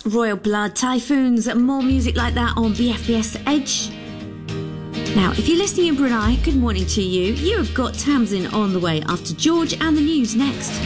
Royal Blood, Typhoons, and more music like that on BFBS Edge. Now, if you're listening in Brunei, good morning to you. You have got Tamsin on the way after George and the news next.